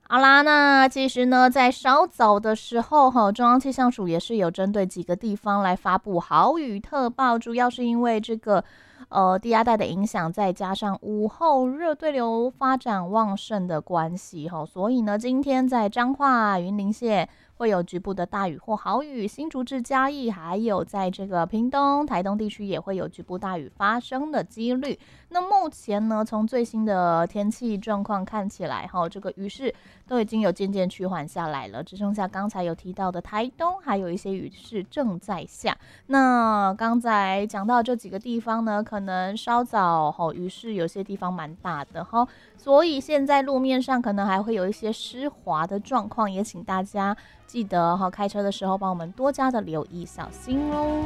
好啦，那其实呢，在稍早的时候，中央气象署也是有针对几个地方来发布豪雨特报，主要是因为这个低压带的影响，再加上午后热对流发展旺盛的关系，所以呢，今天在彰化、云林县会有局部的大雨或豪雨，新竹至嘉义，还有在这个屏东、台东地区也会有局部大雨发生的几率。那目前呢，从最新的天气状况看起来，这个雨势都已经有渐渐趋缓下来了，只剩下刚才有提到的台东，还有一些雨势正在下。那刚才讲到这几个地方呢，可能稍早雨势有些地方蛮大的哈，所以现在路面上可能还会有一些湿滑的状况，也请大家记得开车的时候帮我们多加的留意小心哦。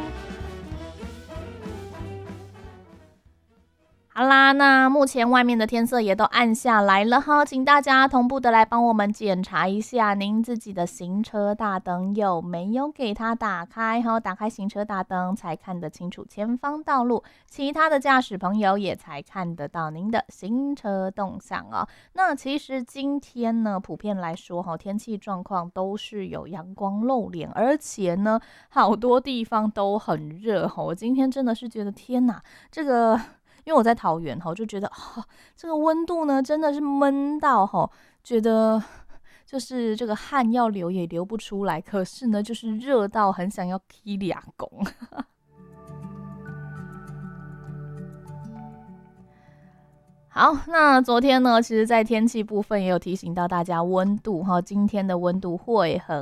好啦，那目前外面的天色也都暗下来了哈，请大家同步的来帮我们检查一下您自己的行车大灯有没有给它打开哈，打开行车大灯才看得清楚前方道路，其他的驾驶朋友也才看得到您的行车动向哦。那其实今天呢，普遍来说哈，天气状况都是有阳光露脸，而且呢，好多地方都很热哈。我今天真的是觉得天哪，这个。因为我在桃园哈，就觉得这个温度呢真的是闷到觉得就是这个汗要流也流不出来，可是呢就是热到很想要踢俩拱。好，那昨天呢，其实在天气部分也有提醒到大家温度今天的温度会很